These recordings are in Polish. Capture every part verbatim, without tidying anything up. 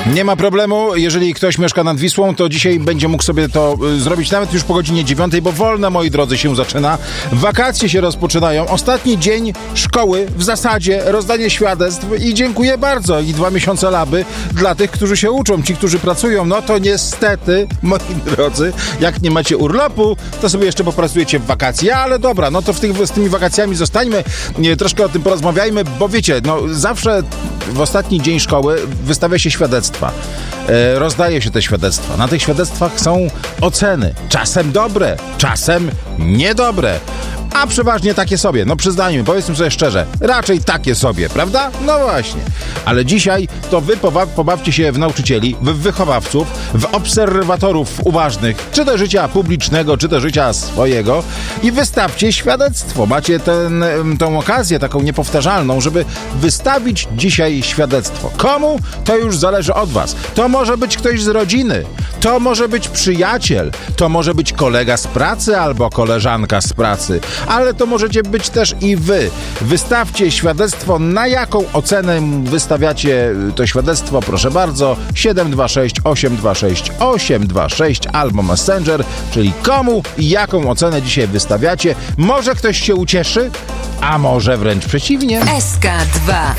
Nie ma problemu, jeżeli ktoś mieszka nad Wisłą, to dzisiaj będzie mógł sobie to y, zrobić nawet już po godzinie dziewiątej, bo wolna, moi drodzy, się zaczyna. Wakacje się rozpoczynają. Ostatni dzień szkoły, w zasadzie rozdanie świadectw i dziękuję bardzo. I dwa miesiące laby dla tych, którzy się uczą. Ci, którzy pracują, no to niestety, moi drodzy, jak nie macie urlopu, to sobie jeszcze popracujecie w wakacje, ale dobra, no to w tych, z tymi wakacjami zostańmy, nie, troszkę o tym porozmawiajmy, bo wiecie, no zawsze w ostatni dzień szkoły wystawia się świadectwa. E, rozdaje się te świadectwa. Na tych świadectwach są oceny. Czasem dobre, czasem niedobre. A przeważnie takie sobie. No przyznajmy, powiedzmy sobie szczerze, raczej takie sobie, prawda? No właśnie. Ale dzisiaj to wy pobaw- pobawcie się w nauczycieli, w wychowawców, w obserwatorów uważnych, czy to życia publicznego, czy to życia swojego i wystawcie świadectwo. Macie ten, tą okazję taką niepowtarzalną, żeby wystawić dzisiaj świadectwo. Komu? To już zależy od was. To może być ktoś z rodziny, to może być przyjaciel, to może być kolega z pracy albo koleżanka z pracy, ale to możecie być też i wy. Wystawcie świadectwo. Na jaką ocenę wystawiacie to świadectwo? Proszę bardzo. siedem dwa sześć osiem dwa sześć osiem dwa sześć albo Messenger, czyli komu i jaką ocenę dzisiaj wystawiacie. Może ktoś się ucieszy, a może wręcz przeciwnie. S K dwa.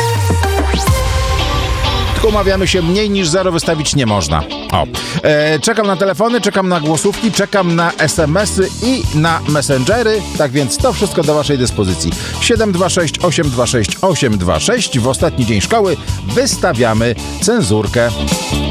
Tylko umawiamy się, mniej niż zero wystawić nie można. O. E, czekam na telefony, czekam na głosówki, czekam na es em esy i na messengery. Tak więc to wszystko do waszej dyspozycji. siedem dwa sześć osiem dwa sześć osiem dwa sześć. W ostatni dzień szkoły wystawiamy cenzurkę.